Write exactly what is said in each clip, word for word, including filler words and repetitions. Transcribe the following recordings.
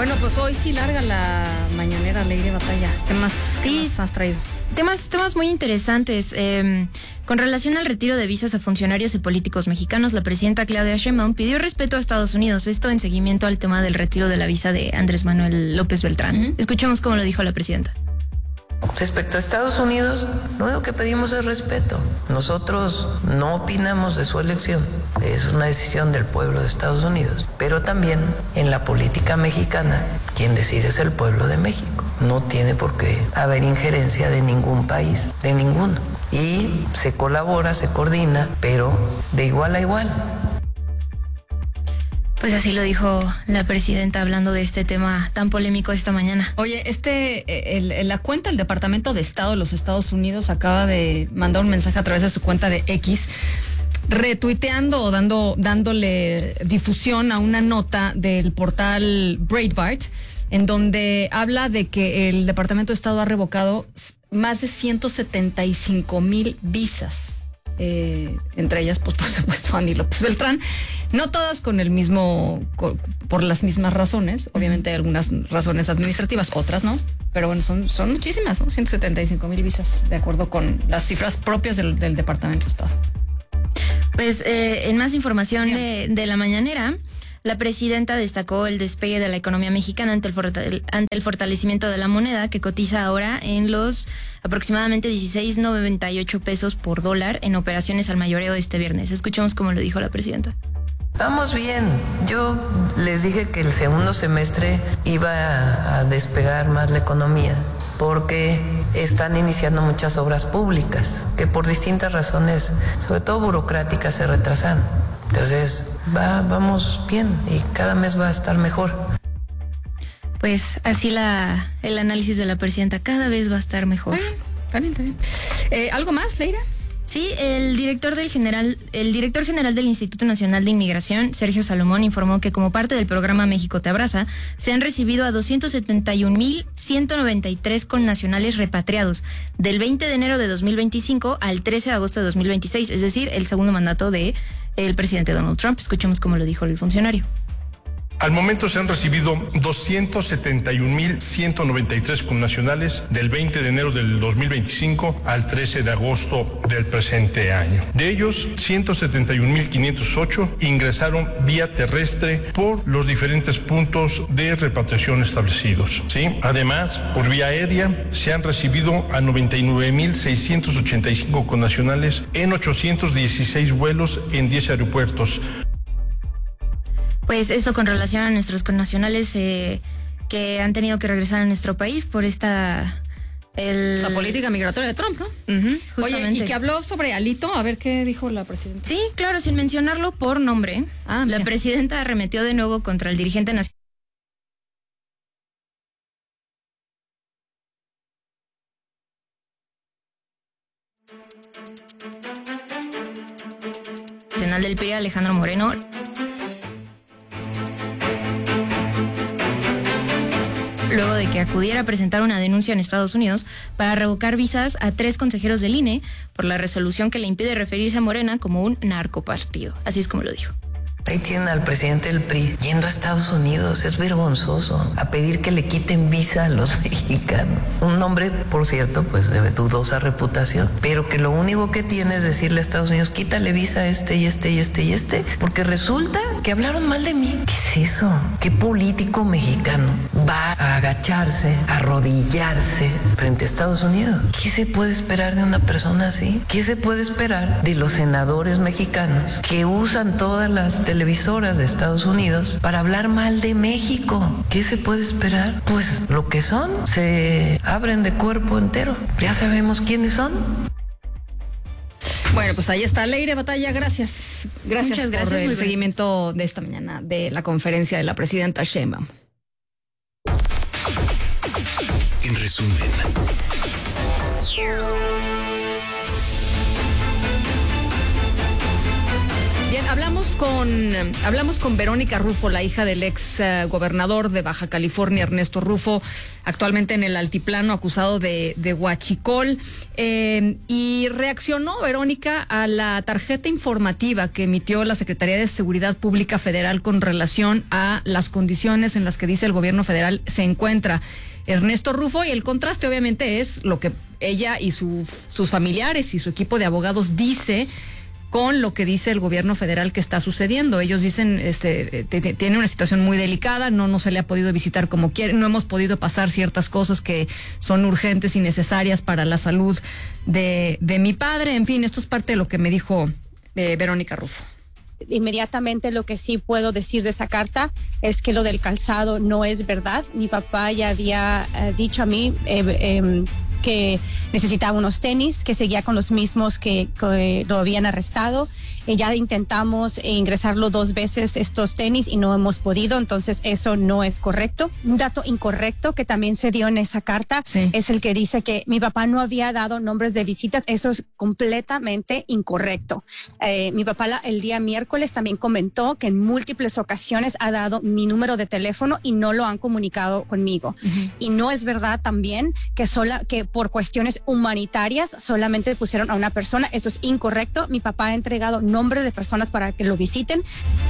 Bueno, pues hoy sí larga la mañanera, Ley de Batalla. ¿Qué más, sí, qué más has traído? Temas, temas muy interesantes. Eh, con relación al retiro de visas a funcionarios y políticos mexicanos, la presidenta Claudia Sheinbaum pidió respeto a Estados Unidos. Esto en seguimiento al tema del retiro de la visa de Andrés Manuel López Beltrán. Uh-huh. Escuchemos cómo lo dijo la presidenta. Respecto a Estados Unidos, lo único que pedimos es respeto. Nosotros no opinamos de su elección, es una decisión del pueblo de Estados Unidos. Pero también en la política mexicana, quien decide es el pueblo de México. No tiene por qué haber injerencia de ningún país, de ninguno. Y se colabora, se coordina, pero de igual a igual. Pues así lo dijo la presidenta hablando de este tema tan polémico esta mañana. Oye, este, el, el, la cuenta del Departamento de Estado de los Estados Unidos acaba de mandar un mensaje a través de su cuenta de X, retuiteando o dando, dándole difusión a una nota del portal Breitbart, en donde habla de que el Departamento de Estado ha revocado más de ciento setenta y cinco mil visas. Eh, entre ellas, pues por supuesto, Andy López Beltrán, no todas con el mismo, con, por las mismas razones, obviamente hay algunas razones administrativas, otras no, pero bueno, son, son muchísimas, ¿no? ciento setenta y cinco mil visas, de acuerdo con las cifras propias del, del Departamento de Estado. Pues eh, en más información de, de la mañanera, la presidenta destacó el despegue de la economía mexicana ante el, fortale- ante el fortalecimiento de la moneda, que cotiza ahora en los aproximadamente dieciséis noventa y ocho pesos por dólar en operaciones al mayoreo este viernes. Escuchemos cómo lo dijo la presidenta. Vamos bien. Yo les dije que el segundo semestre iba a, a despegar más la economía porque están iniciando muchas obras públicas que por distintas razones, sobre todo burocráticas, se retrasaron. Entonces, va, vamos bien y cada mes va a estar mejor. Pues así la el análisis de la presidenta, cada vez va a estar mejor. Está bien, está bien. Eh, ¿Algo más, Leira? Sí, el director del general, el director general del Instituto Nacional de Inmigración, Sergio Salomón, informó que como parte del programa México te abraza, se han recibido a doscientos setenta y un mil ciento noventa y tres connacionales repatriados del veinte de enero de dos mil veinticinco al trece de agosto de dos mil veintiséis, es decir, el segundo mandato de el presidente Donald Trump. Escuchemos cómo lo dijo el funcionario. Al momento se han recibido doscientos setenta y un mil ciento noventa y tres connacionales del veinte de enero del dos mil veinticinco al trece de agosto del presente año. De ellos, ciento setenta y un mil quinientos ocho ingresaron vía terrestre por los diferentes puntos de repatriación establecidos, ¿sí? Además, por vía aérea se han recibido a noventa y nueve mil seiscientos ochenta y cinco connacionales en ochocientos dieciséis vuelos en diez aeropuertos. Pues esto con relación a nuestros connacionales eh, que han tenido que regresar a nuestro país por esta... El... La política migratoria de Trump, ¿no? Uh-huh, justamente. Oye, y que habló sobre Alito, a ver qué dijo la presidenta. Sí, claro, sin mencionarlo por nombre. Ah, la presidenta arremetió de nuevo contra el dirigente nacional del P R I, Alejandro Moreno. Luego de que acudiera a presentar una denuncia en Estados Unidos para revocar visas a tres consejeros del I N E por la resolución que le impide referirse a Morena como un narcopartido. Así es como lo dijo. Ahí tienen al presidente del P R I yendo a Estados Unidos, es vergonzoso, a pedir que le quiten visa a los mexicanos. Un hombre, por cierto, pues de dudosa reputación, pero que lo único que tiene es decirle a Estados Unidos, quítale visa a este y este y este y este, porque resulta que hablaron mal de mí. ¿Qué es eso? ¿Qué político mexicano va a agacharse, a arrodillarse frente a Estados Unidos? ¿Qué se puede esperar de una persona así? ¿Qué se puede esperar de los senadores mexicanos que usan todas las televisoras de Estados Unidos para hablar mal de México? ¿Qué se puede esperar? Pues lo que son, se abren de cuerpo entero. Ya sabemos quiénes son. Bueno, pues ahí está Leire Batalla, gracias. Gracias, Muchas gracias, por el muy seguimiento de esta mañana de la conferencia de la presidenta Sheinbaum. En resumen, bien, Bien, hablamos con, hablamos con Verónica Rufo, la hija del ex uh, gobernador de Baja California, Ernesto Rufo, actualmente en el altiplano, acusado de, de huachicol. Eh, y reaccionó Verónica a la tarjeta informativa que emitió la Secretaría de Seguridad Pública Federal con relación a las condiciones en las que dice el gobierno federal se encuentra Ernesto Rufo, y el contraste obviamente es lo que ella y su, sus familiares y su equipo de abogados dice con lo que dice el gobierno federal que está sucediendo. Ellos dicen, este, tiene una situación muy delicada, no, no se le ha podido visitar como quiere, no hemos podido pasar ciertas cosas que son urgentes y necesarias para la salud de, de mi padre. En fin, esto es parte de lo que me dijo eh, Verónica Rufo. Inmediatamente lo que sí puedo decir de esa carta es que lo del calzado no es verdad. Mi papá ya había eh, dicho a mí eh, eh, que necesitaba unos tenis, que seguía con los mismos que, que lo habían arrestado. Eh, ya intentamos eh, ingresarlo dos veces estos tenis y no hemos podido, entonces eso no es correcto. Un dato incorrecto que también se dio en esa carta sí. es el que dice que mi papá no había dado nombres de visitas. Eso es completamente incorrecto. Eh, mi papá la, el día miércoles también comentó que en múltiples ocasiones ha dado mi número de teléfono y no lo han comunicado conmigo. Uh-huh. Y no es verdad también que sola que por cuestiones humanitarias solamente pusieron a una persona. Eso es incorrecto. Mi papá ha entregado nombres de personas para que lo visiten.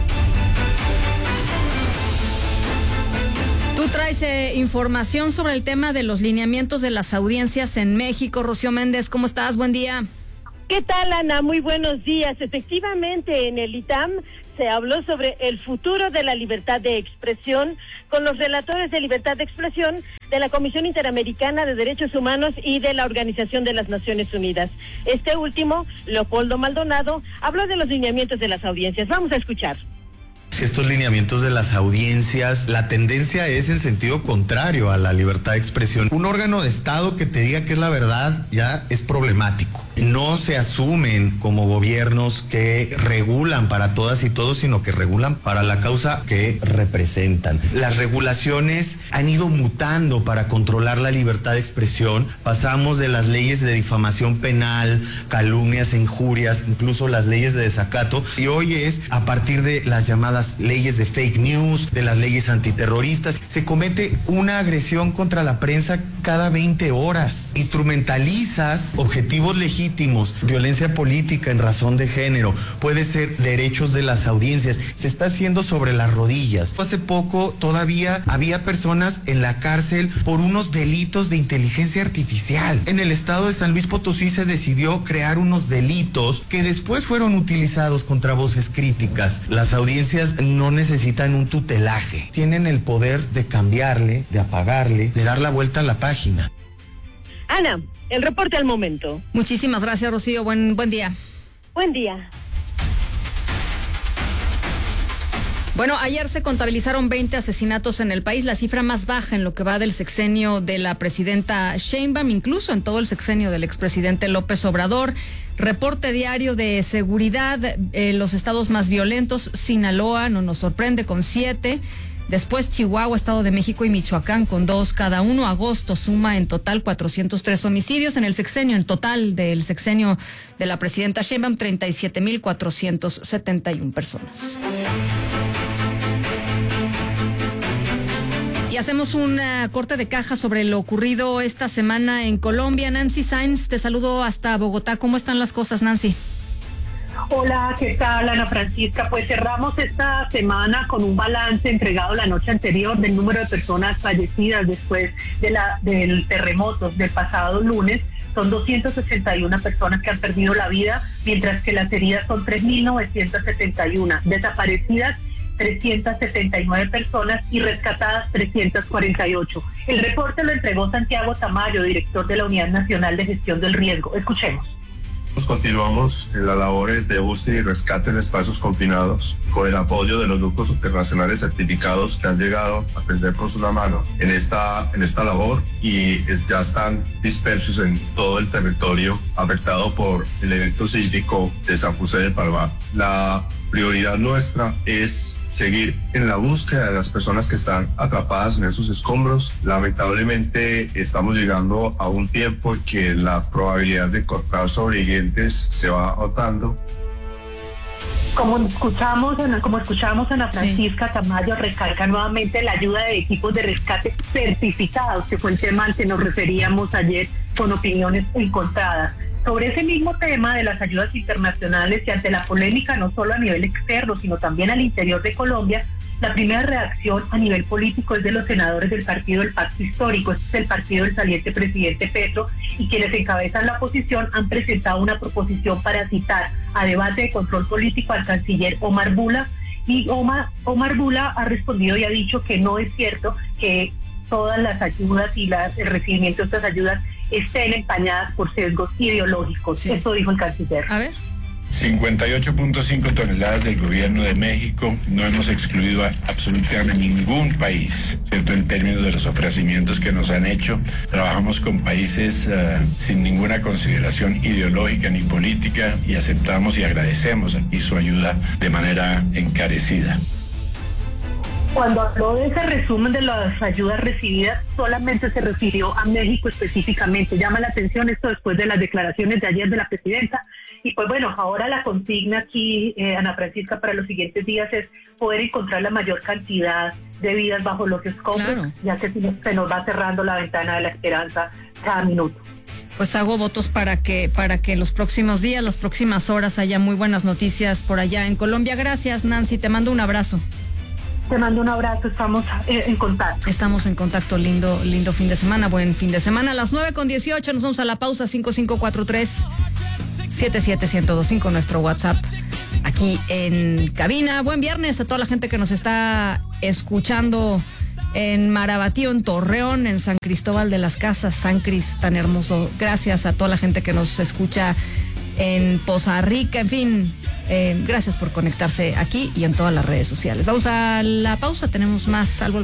Tú traes eh, información sobre el tema de los lineamientos de las audiencias en México. Rocío Méndez, ¿cómo estás? Buen día. ¿Qué tal, Ana? Muy buenos días. Efectivamente, en el I T A M se habló sobre el futuro de la libertad de expresión con los relatores de libertad de expresión de la Comisión Interamericana de Derechos Humanos y de la Organización de las Naciones Unidas. Este último, Leopoldo Maldonado, habló de los lineamientos de las audiencias. Vamos a escuchar. Estos lineamientos de las audiencias, la tendencia es en sentido contrario a la libertad de expresión. Un órgano de Estado que te diga que es la verdad ya es problemático. No se asumen como gobiernos que regulan para todas y todos, sino que regulan para la causa que representan. Las regulaciones han ido mutando para controlar la libertad de expresión. Pasamos de las leyes de difamación penal, calumnias e injurias, incluso las leyes de desacato, y hoy es a partir de las llamadas leyes de fake news, de las leyes antiterroristas. Se comete una agresión contra la prensa cada veinte horas. Instrumentalizas objetivos legítimos, violencia política en razón de género, puede ser derechos de las audiencias. Se está haciendo sobre las rodillas. Hace poco todavía había personas en la cárcel por unos delitos de inteligencia artificial. En el estado de San Luis Potosí se decidió crear unos delitos que después fueron utilizados contra voces críticas. Las audiencias no necesitan un tutelaje, tienen el poder de cambiarle, de apagarle, de dar la vuelta a la página. Ana, el reporte al momento. Muchísimas gracias, Rocío. Buen, buen día. Buen día. Bueno, ayer se contabilizaron veinte asesinatos en el país, la cifra más baja en lo que va del sexenio de la presidenta Sheinbaum, incluso en todo el sexenio del expresidente López Obrador. Reporte diario de seguridad, eh, los estados más violentos, Sinaloa, no nos sorprende, con siete. Después Chihuahua, Estado de México y Michoacán con dos cada uno. Agosto suma en total cuatrocientos tres homicidios. En el sexenio, en total del sexenio de la presidenta Sheinbaum, treinta y siete mil cuatrocientos setenta y una personas. Y hacemos un uh, corte de caja sobre lo ocurrido esta semana en Colombia. Nancy Sainz, te saludo hasta Bogotá. ¿Cómo están las cosas, Nancy? Hola, ¿qué tal, Ana Francisca? Pues cerramos esta semana con un balance entregado la noche anterior del número de personas fallecidas después de la del terremoto del pasado lunes. Son doscientas ochenta y una personas que han perdido la vida, mientras que las heridas son tres mil novecientas setenta y una. Desaparecidas, trescientas setenta y nueve personas, y rescatadas trescientas cuarenta y ocho. El reporte lo entregó Santiago Tamayo, director de la Unidad Nacional de Gestión del Riesgo. Escuchemos. Continuamos en las labores de búsqueda y rescate en espacios confinados, con el apoyo de los grupos internacionales certificados que han llegado a tendernos una mano en esta, en esta labor, y es, ya están dispersos en todo el territorio afectado por el evento sísmico de San José de Palmar. La prioridad nuestra es seguir en la búsqueda de las personas que están atrapadas en esos escombros. Lamentablemente estamos llegando a un tiempo en que la probabilidad de encontrar sobrevivientes se va agotando. Como escuchamos, como escuchamos Ana Francisca sí. Tamayo recalca nuevamente la ayuda de equipos de rescate certificados, que fue el tema al que nos referíamos ayer con opiniones encontradas. Sobre ese mismo tema de las ayudas internacionales y ante la polémica no solo a nivel externo, sino también al interior de Colombia, la primera reacción a nivel político es de los senadores del partido del Pacto Histórico. Este es el partido del saliente presidente Petro, y quienes encabezan la oposición han presentado una proposición para citar a debate de control político al canciller Omar Bula, y Omar, Omar Bula ha respondido y ha dicho que no es cierto que todas las ayudas y la, el recibimiento de estas ayudas estén empañadas por sesgos ideológicos. Sí. Esto dijo el canciller. A ver. cincuenta y ocho punto cinco toneladas del gobierno de México. No hemos excluido a absolutamente ningún país, ¿cierto? En términos de los ofrecimientos que nos han hecho. Trabajamos con países uh, sin ninguna consideración ideológica ni política, y aceptamos y agradecemos aquí su ayuda de manera encarecida. Cuando habló de ese resumen de las ayudas recibidas, solamente se refirió a México específicamente. Llama la atención esto después de las declaraciones de ayer de la presidenta. Y pues bueno, ahora la consigna aquí, eh, Ana Francisca, para los siguientes días es poder encontrar la mayor cantidad de vidas bajo los escombros, claro. ya que se nos va cerrando la ventana de la esperanza cada minuto. Pues hago votos para que para que los próximos días, las próximas horas haya muy buenas noticias por allá en Colombia. Gracias, Nancy, te mando un abrazo. Te mando un abrazo, estamos eh, en contacto. Estamos en contacto, lindo, lindo fin de semana, buen fin de semana. A las nueve con dieciocho nos vamos a la pausa. Cinco cinco cuatro tres siete siete uno cero dos cinco, nuestro WhatsApp aquí en cabina. Buen viernes a toda la gente que nos está escuchando en Marabatío, en Torreón, en San Cristóbal de las Casas, San Cris, tan hermoso. Gracias a toda la gente que nos escucha en Poza Rica, en fin, eh, gracias por conectarse aquí y en todas las redes sociales. Vamos a la pausa, tenemos más algo.